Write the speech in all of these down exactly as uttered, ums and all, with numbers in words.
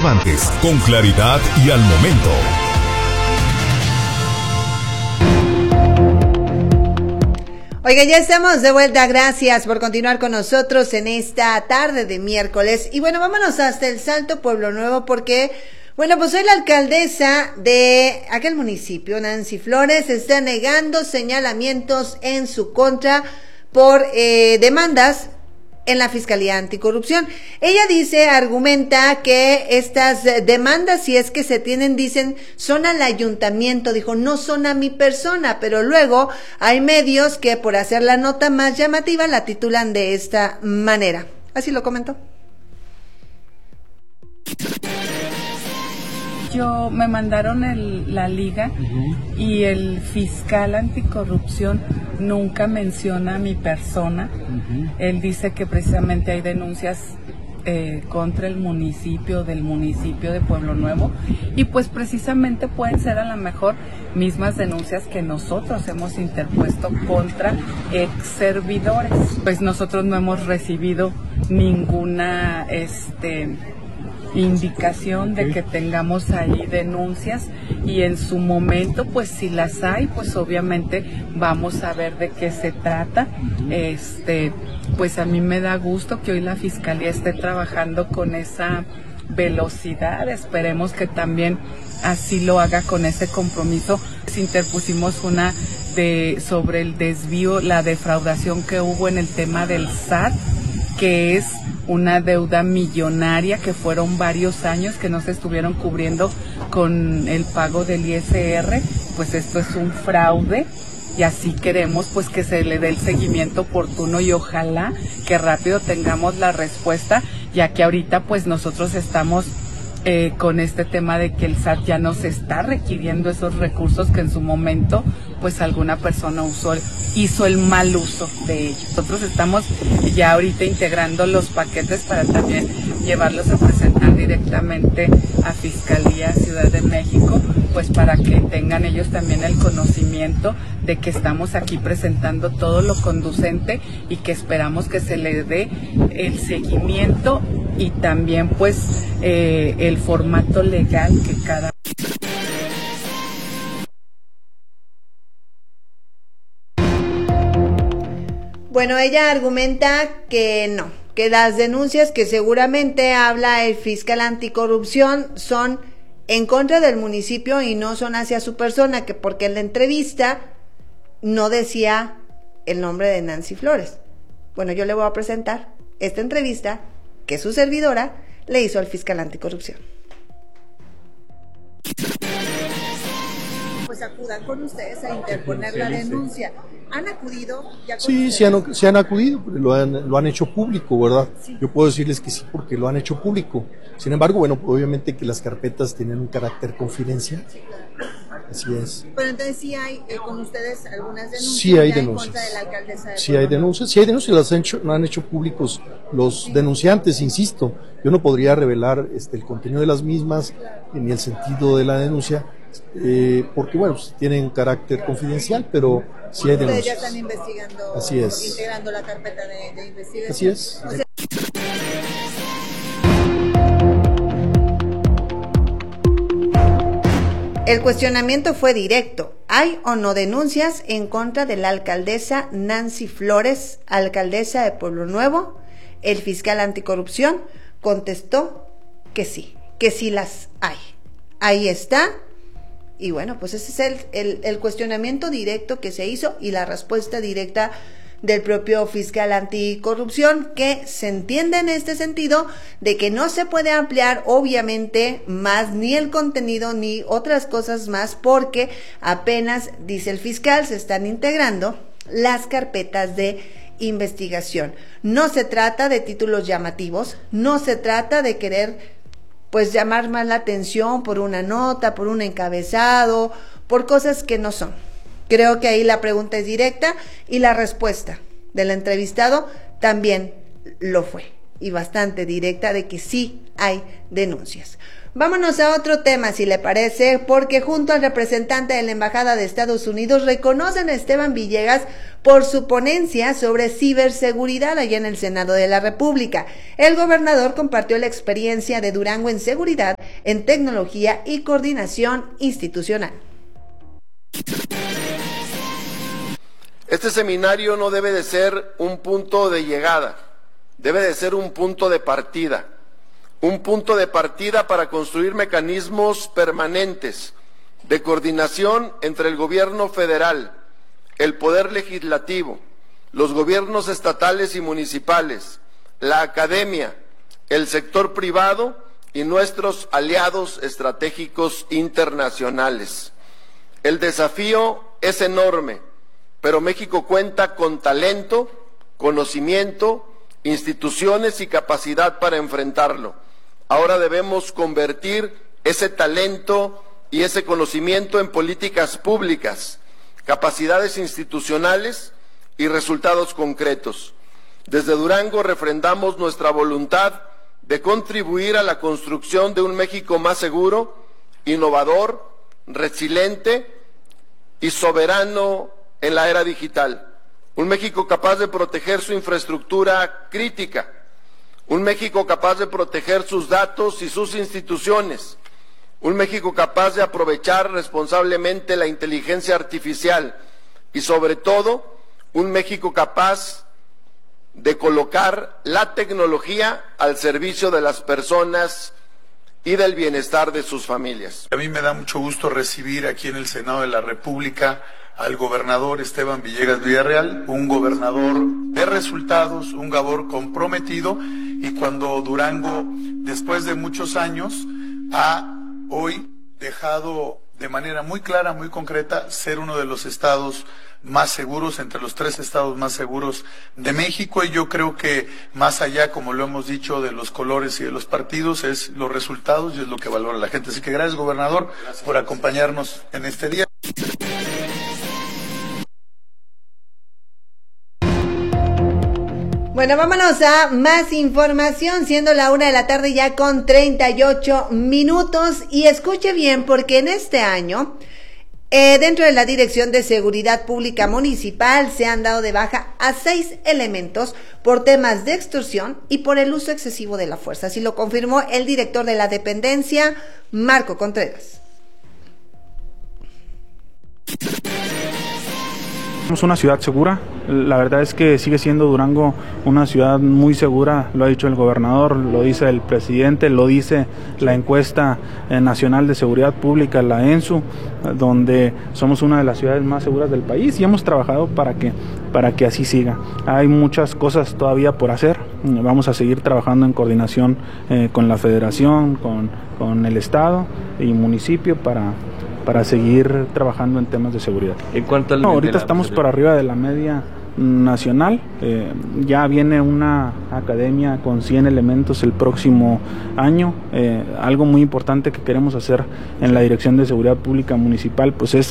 relevantes, con claridad y al momento. Oiga, ya estamos de vuelta, gracias por continuar con nosotros en esta tarde de miércoles. Y bueno, vámonos hasta el Salto Pueblo Nuevo porque, bueno, pues hoy la alcaldesa de aquel municipio, Nancy Flores, está negando señalamientos en su contra por eh, demandas en la Fiscalía Anticorrupción. Ella dice, argumenta que estas demandas, si es que se tienen, dicen, son al ayuntamiento, dijo, no son a mi persona, pero luego hay medios que por hacer la nota más llamativa la titulan de esta manera. Así lo comentó. Yo me mandaron el, la liga uh-huh. y el fiscal anticorrupción nunca menciona a mi persona. Uh-huh. Él dice que precisamente hay denuncias eh, contra el municipio, del municipio de Pueblo Nuevo, y pues precisamente pueden ser a lo mejor mismas denuncias que nosotros hemos interpuesto contra ex servidores. Pues nosotros no hemos recibido ninguna este indicación de que tengamos ahí denuncias, y en su momento pues si las hay, pues obviamente vamos a ver de qué se trata. Este, pues a mí me da gusto que hoy la fiscalía esté trabajando con esa velocidad, esperemos que también así lo haga con ese compromiso. Interpusimos una de sobre el desvío, la defraudación que hubo en el tema del S A T, que es una deuda millonaria que fueron varios años que no se estuvieron cubriendo con el pago del I S R, pues esto es un fraude y así queremos pues que se le dé el seguimiento oportuno y ojalá que rápido tengamos la respuesta, ya que ahorita pues nosotros estamos eh, con este tema de que el S A T ya nos está requiriendo esos recursos que en su momento pues alguna persona usó, hizo el mal uso de ellos. Nosotros estamos ya ahorita integrando los paquetes para también llevarlos a presentar directamente a Fiscalía Ciudad de México, pues para que tengan ellos también el conocimiento de que estamos aquí presentando todo lo conducente y que esperamos que se le dé el seguimiento y también pues eh, el formato legal que cada Bueno, ella argumenta que no, que las denuncias que seguramente habla el fiscal anticorrupción son en contra del municipio y no son hacia su persona, que porque en la entrevista no decía el nombre de Nancy Flores. Bueno, yo le voy a presentar esta entrevista que su servidora le hizo al fiscal anticorrupción. Pues acudan con ustedes a interponer la denuncia. ¿Han acudido? Ya sí, sí han, sí han acudido, lo han, lo han hecho público, ¿verdad? Sí. Yo puedo decirles que sí porque lo han hecho público. Sin embargo, bueno, obviamente que las carpetas tienen un carácter confidencial. Sí, claro. Así es. Pero entonces sí hay eh, con ustedes algunas denuncias. Sí hay denuncias. En contra de la alcaldesa de sí hay denuncias, sí hay denuncias, las han hecho, no han hecho públicos los sí. denunciantes, insisto. Yo no podría revelar este el contenido de las mismas ni el sentido de la denuncia. Eh, porque bueno, pues, tienen carácter confidencial, pero sí hay denuncias. Ustedes ya están investigando, así es, integrando la carpeta de, de investigación. Así es. O sea, el cuestionamiento fue directo. ¿Hay o no denuncias en contra de la alcaldesa Nancy Flores, alcaldesa de Pueblo Nuevo? El fiscal anticorrupción contestó que sí, que sí las hay. Ahí está. Y bueno, pues ese es el, el, el cuestionamiento directo que se hizo y la respuesta directa del propio fiscal anticorrupción, que se entiende en este sentido de que no se puede ampliar obviamente más ni el contenido ni otras cosas más, porque apenas, dice el fiscal, se están integrando las carpetas de investigación. No se trata de títulos llamativos, no se trata de querer pues llamar más la atención por una nota, por un encabezado, por cosas que no son. Creo que ahí la pregunta es directa y la respuesta del entrevistado también lo fue, y bastante directa, de que sí hay denuncias. Vámonos a otro tema, si le parece, porque junto al representante de la Embajada de Estados Unidos reconocen a Esteban Villegas por su ponencia sobre ciberseguridad allá en el Senado de la República. El gobernador compartió la experiencia de Durango en seguridad en tecnología y coordinación institucional. Este seminario no debe de ser un punto de llegada, debe de ser un punto de partida, un punto de partida para construir mecanismos permanentes de coordinación entre el gobierno federal, el poder legislativo, los gobiernos estatales y municipales, la academia, el sector privado y nuestros aliados estratégicos internacionales. El desafío es enorme, pero México cuenta con talento, conocimiento, instituciones y capacidad para enfrentarlo. Ahora debemos convertir ese talento y ese conocimiento en políticas públicas, capacidades institucionales y resultados concretos. Desde Durango refrendamos nuestra voluntad de contribuir a la construcción de un México más seguro, innovador, resiliente y soberano en la era digital. Un México capaz de proteger su infraestructura crítica, un México capaz de proteger sus datos y sus instituciones, un México capaz de aprovechar responsablemente la inteligencia artificial y, sobre todo, un México capaz de colocar la tecnología al servicio de las personas y del bienestar de sus familias. A mí me da mucho gusto recibir aquí en el Senado de la República al gobernador Esteban Villegas Villarreal, un gobernador de resultados, un gobernador comprometido, y cuando Durango, después de muchos años, ha hoy dejado de manera muy clara, muy concreta, ser uno de los estados más seguros, entre los tres estados más seguros de México, y yo creo que más allá, como lo hemos dicho, de los colores y de los partidos, es los resultados y es lo que valora la gente. Así que gracias, gobernador, gracias por acompañarnos en este día. Bueno, vámonos a más información, siendo la una de la tarde ya con treinta y ocho minutos, y escuche bien, porque en este año, eh, dentro de la Dirección de Seguridad Pública Municipal, se han dado de baja a seis elementos por temas de extorsión y por el uso excesivo de la fuerza. Así lo confirmó el director de la dependencia, Marco Contreras. Somos una ciudad segura, la verdad es que sigue siendo Durango una ciudad muy segura, lo ha dicho el gobernador, lo dice el presidente, lo dice la encuesta nacional de seguridad pública, la ENSU, donde somos una de las ciudades más seguras del país, y hemos trabajado para que, para que así siga. Hay muchas cosas todavía por hacer, vamos a seguir trabajando en coordinación eh, con la federación, con, con el estado y municipio para... para seguir trabajando en temas de seguridad. ¿En cuanto al no, ahorita estamos por arriba de la media nacional, eh, ya viene una academia con cien elementos el próximo año, eh, algo muy importante que queremos hacer en la Dirección de Seguridad Pública Municipal, pues es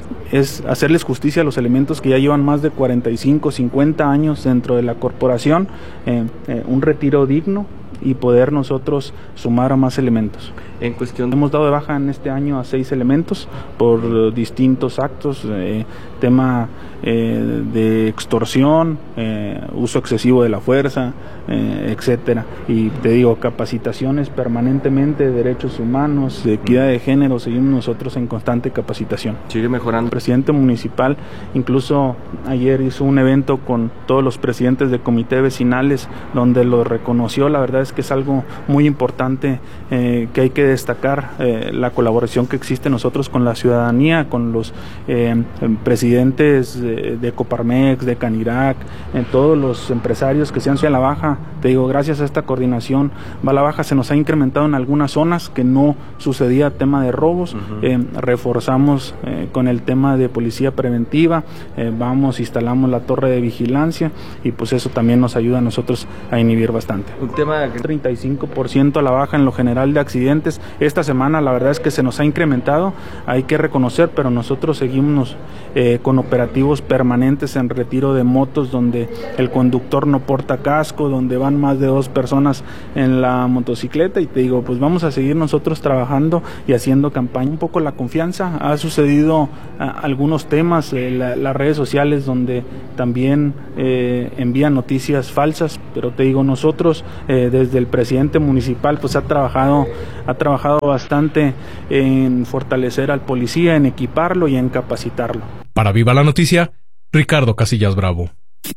es hacerles justicia a los elementos que ya llevan más de cuarenta y cinco, cincuenta años dentro de la corporación, eh, eh, un retiro digno y poder nosotros sumar a más elementos. En cuestión, hemos dado de baja en este año a seis elementos por distintos actos, eh, tema eh, de extorsión, eh, uso excesivo de la fuerza, eh, etcétera. Y te digo, capacitaciones permanentemente de derechos humanos, de equidad de género, seguimos nosotros en constante capacitación. Sigue mejorando. El presidente municipal incluso ayer hizo un evento con todos los presidentes de comité vecinales donde lo reconoció. La verdad es que es algo muy importante eh, que hay que destacar, eh, la colaboración que existe nosotros con la ciudadanía, con los eh, presidentes de, de Coparmex, de Canirac, eh, todos los empresarios que se han subido a la baja. Te digo, gracias a esta coordinación, va a la baja, se nos ha incrementado en algunas zonas que no sucedía tema de robos, uh-huh. eh, reforzamos eh, con el tema de policía preventiva, eh, vamos, instalamos la torre de vigilancia y pues eso también nos ayuda a nosotros a inhibir bastante. Un tema que... treinta y cinco por ciento a la baja en lo general de accidentes. Esta semana la verdad es que se nos ha incrementado, hay que reconocer, pero nosotros seguimos eh, con operativos permanentes en retiro de motos donde el conductor no porta casco, donde van más de dos personas en la motocicleta, y te digo, pues vamos a seguir nosotros trabajando y haciendo campaña. Un poco la confianza, ha sucedido a, algunos temas, eh, la, las redes sociales donde también eh, envían noticias falsas, pero te digo, nosotros eh, desde desde el presidente municipal pues ha trabajado, ha trabajado bastante en fortalecer al policía, en equiparlo y en capacitarlo. Para Viva la Noticia, Ricardo Casillas Bravo.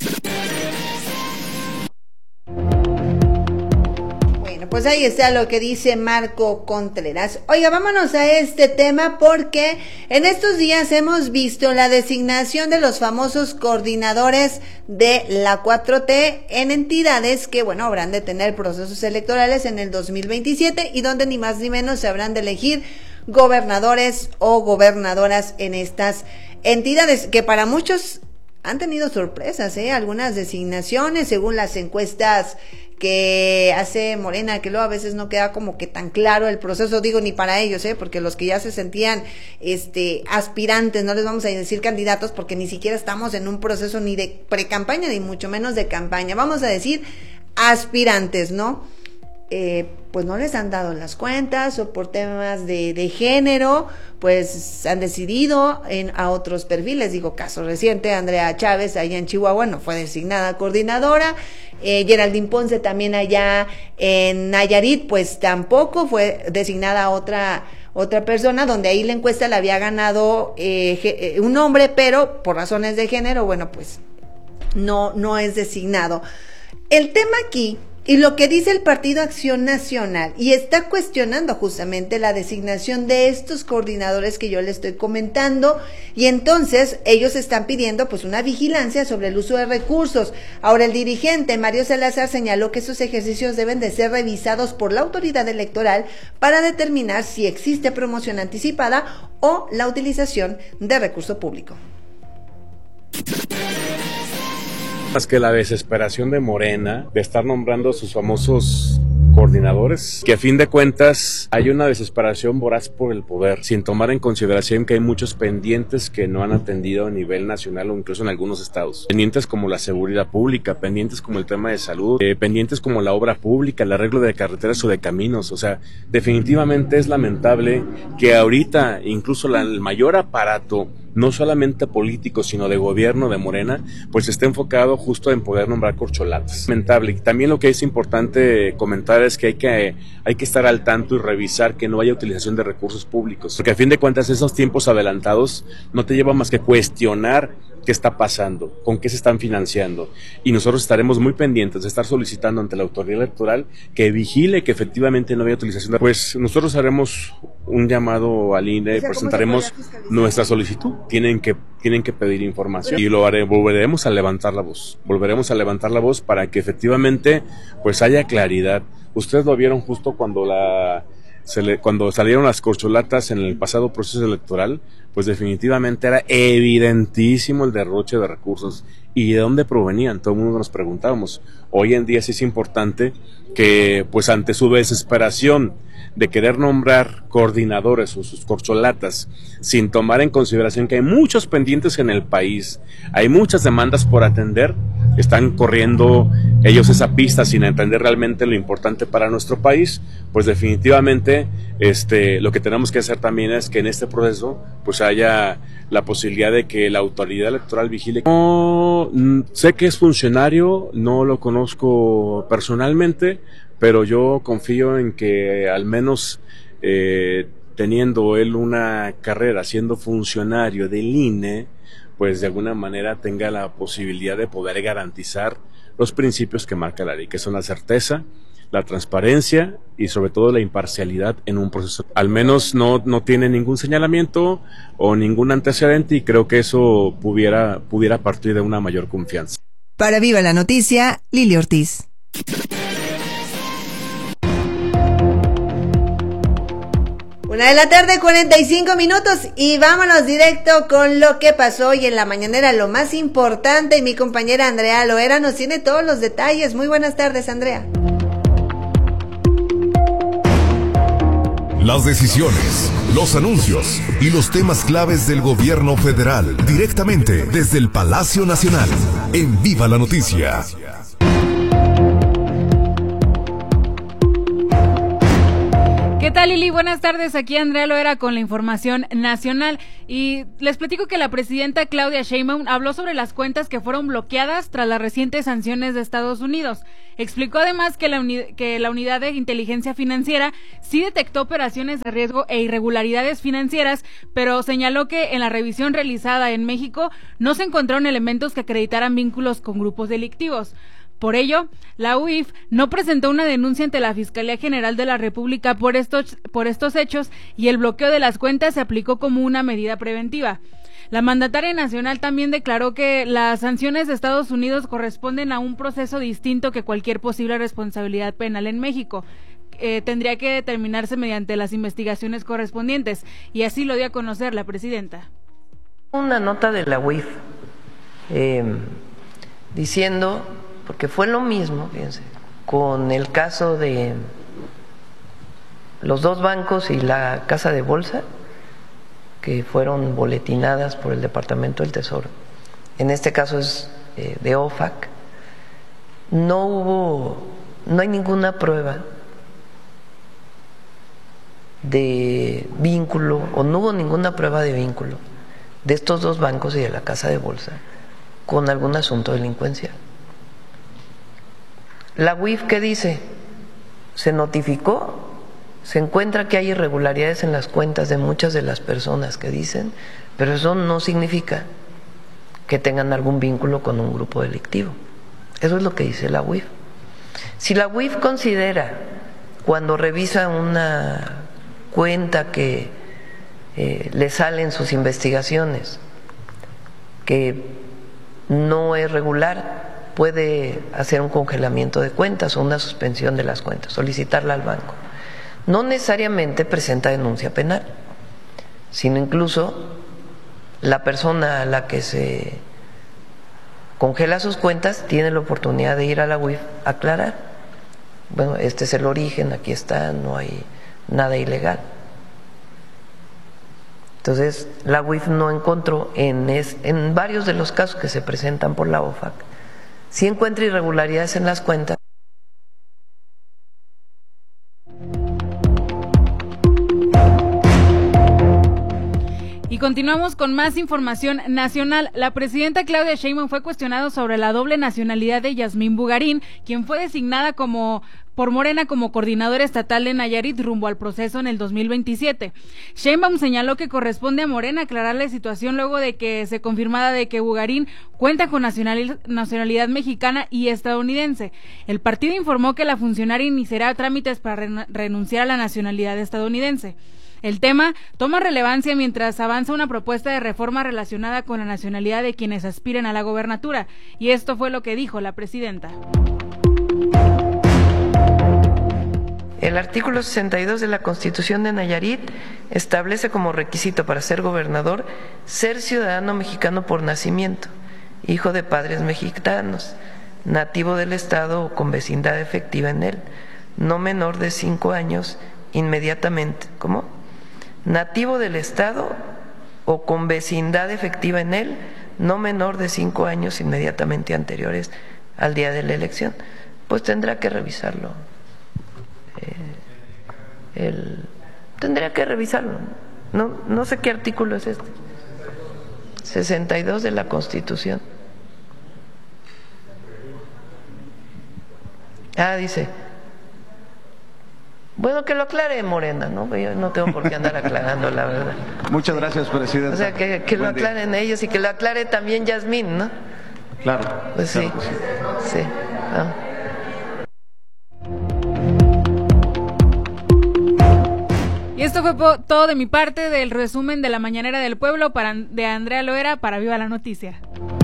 Pues ahí está lo que dice Marco Contreras. Oiga, vámonos a este tema porque en estos días hemos visto la designación de los famosos coordinadores de la cuatro T en entidades que, bueno, habrán de tener procesos electorales en el dos mil veintisiete y donde ni más ni menos se habrán de elegir gobernadores o gobernadoras en estas entidades, que para muchos han tenido sorpresas, ¿eh? Algunas designaciones según las encuestas que hace Morena, que luego a veces no queda como que tan claro el proceso, digo, ni para ellos, ¿eh? Porque los que ya se sentían este aspirantes, no les vamos a decir candidatos, porque ni siquiera estamos en un proceso ni de pre-campaña, ni mucho menos de campaña, vamos a decir aspirantes, ¿no? Eh, pues no les han dado las cuentas, o por temas de, de género, pues han decidido en, a otros perfiles. Digo, caso reciente, Andrea Chávez allá en Chihuahua no fue designada coordinadora, eh, Geraldine Ponce también allá en Nayarit, pues tampoco fue designada otra otra persona, donde ahí la encuesta la había ganado eh, un hombre, pero por razones de género, bueno, pues no, no es designado. El tema aquí, y lo que dice el Partido Acción Nacional, y está cuestionando justamente la designación de estos coordinadores que yo le estoy comentando, y entonces ellos están pidiendo pues una vigilancia sobre el uso de recursos. Ahora, el dirigente Mario Salazar señaló que esos ejercicios deben de ser revisados por la autoridad electoral para determinar si existe promoción anticipada o la utilización de recurso público. Más que la desesperación de Morena de estar nombrando sus famosos coordinadores, que a fin de cuentas hay una desesperación voraz por el poder, sin tomar en consideración que hay muchos pendientes que no han atendido a nivel nacional o incluso en algunos estados. Pendientes como la seguridad pública, pendientes como el tema de salud, eh, pendientes como la obra pública, el arreglo de carreteras o de caminos. O sea, definitivamente es lamentable que ahorita incluso la, el mayor aparato, no solamente político, sino de gobierno de Morena, pues está enfocado justo en poder nombrar corcholatas. Lamentable. Y también lo que es importante comentar es que hay que hay que estar al tanto y revisar que no haya utilización de recursos públicos, porque a fin de cuentas esos tiempos adelantados no te llevan más que cuestionar qué está pasando, con qué se están financiando, y nosotros estaremos muy pendientes de estar solicitando ante la autoridad electoral que vigile que efectivamente no haya utilización de... Pues nosotros haremos un llamado al I N E, o sea, presentaremos nuestra solicitud, tienen que tienen que pedir información y lo haré, volveremos a levantar la voz, volveremos a levantar la voz para que efectivamente pues haya claridad. Ustedes lo vieron justo cuando la se le, cuando salieron las corcholatas en el pasado proceso electoral, pues definitivamente era evidentísimo el derroche de recursos. ¿Y de dónde provenían? Todo el mundo nos preguntábamos. Hoy en día sí es importante que, pues ante su desesperación de querer nombrar coordinadores o sus corcholatas, sin tomar en consideración que hay muchos pendientes en el país, hay muchas demandas por atender, están corriendo ellos esa pista sin entender realmente lo importante para nuestro país. Pues definitivamente este, lo que tenemos que hacer también es que en este proceso pues haya la posibilidad de que la autoridad electoral vigile. No sé que es funcionario, no lo conozco personalmente, pero yo confío en que al menos eh, teniendo él una carrera siendo funcionario del I N E, pues de alguna manera tenga la posibilidad de poder garantizar los principios que marca la ley, que son la certeza, la transparencia y sobre todo la imparcialidad en un proceso. Al menos no, no tiene ningún señalamiento o ningún antecedente, y creo que eso pudiera, pudiera partir de una mayor confianza. Para Viva la Noticia, Lili Ortiz. Una de la tarde, cuarenta y cinco minutos, y vámonos directo con lo que pasó hoy en la mañanera, lo más importante, y mi compañera Andrea Loera nos tiene todos los detalles. Muy buenas tardes, Andrea. Las decisiones, los anuncios y los temas claves del gobierno federal, directamente desde el Palacio Nacional, en Viva la Noticia. ¿Qué tal, Lili? Buenas tardes, aquí Andrea Loera con la información nacional y les platico que la presidenta Claudia Sheinbaum habló sobre las cuentas que fueron bloqueadas tras las recientes sanciones de Estados Unidos. Explicó además que la, uni- que la unidad de inteligencia financiera sí detectó operaciones de riesgo e irregularidades financieras, pero señaló que en la revisión realizada en México no se encontraron elementos que acreditaran vínculos con grupos delictivos. Por ello, la U I F no presentó una denuncia ante la Fiscalía General de la República por estos, por estos hechos y el bloqueo de las cuentas se aplicó como una medida preventiva. La mandataria nacional también declaró que las sanciones de Estados Unidos corresponden a un proceso distinto que cualquier posible responsabilidad penal en México. Eh, tendría que determinarse mediante las investigaciones correspondientes, y así lo dio a conocer la presidenta. Una nota de la U I F eh, diciendo, porque fue lo mismo, fíjense, con el caso de los dos bancos y la casa de bolsa, que fueron boletinadas por el Departamento del Tesoro. En este caso es eh, de O F A C. No hubo, no hay ninguna prueba de vínculo, o no hubo ninguna prueba de vínculo de estos dos bancos y de la casa de bolsa con algún asunto delincuencial. La U I F, ¿qué dice? Se notificó, se encuentra que hay irregularidades en las cuentas de muchas de las personas que dicen, pero eso no significa que tengan algún vínculo con un grupo delictivo. Eso es lo que dice la U I F. Si la U I F considera, cuando revisa una cuenta que eh, le salen sus investigaciones, que no es regular, puede hacer un congelamiento de cuentas o una suspensión de las cuentas, solicitarla al banco. No necesariamente presenta denuncia penal, sino incluso la persona a la que se congela sus cuentas tiene la oportunidad de ir a la U I F a aclarar. Bueno, este es el origen, aquí está, no hay nada ilegal. Entonces, la U I F no encontró en, es, en varios de los casos que se presentan por la O F A C, sí encuentra irregularidades en las cuentas. Y continuamos con más información nacional. La presidenta Claudia Sheinbaum fue cuestionada sobre la doble nacionalidad de Yasmín Bugarín, quien fue designada como por Morena como coordinadora estatal de Nayarit rumbo al proceso en el dos mil veintisiete. Sheinbaum señaló que corresponde a Morena aclarar la situación luego de que se confirmara de que Bugarín cuenta con nacional, nacionalidad mexicana y estadounidense. El partido informó que la funcionaria iniciará trámites para re- renunciar a la nacionalidad estadounidense. El tema toma relevancia mientras avanza una propuesta de reforma relacionada con la nacionalidad de quienes aspiren a la gobernatura, y esto fue lo que dijo la presidenta. El artículo sesenta y dos de la Constitución de Nayarit establece como requisito para ser gobernador ser ciudadano mexicano por nacimiento, hijo de padres mexicanos, nativo del estado o con vecindad efectiva en él, no menor de cinco años inmediatamente. ¿Cómo? Nativo del estado o con vecindad efectiva en él, no menor de cinco años inmediatamente anteriores al día de la elección. Pues tendrá que revisarlo. Eh, el, tendría que revisarlo. No, no sé qué artículo es este. sesenta y dos de la Constitución. Ah, dice. Bueno, que lo aclare Morena, ¿no? Yo no tengo por qué andar aclarando, la verdad. Muchas gracias, presidenta. O sea, que, que lo aclaren día. ellos y que lo aclare también Yasmín, ¿no? Claro. Pues sí, claro, sí. sí. ¿no? Y esto fue todo de mi parte del resumen de la Mañanera del Pueblo para, de Andrea Loera para Viva la Noticia.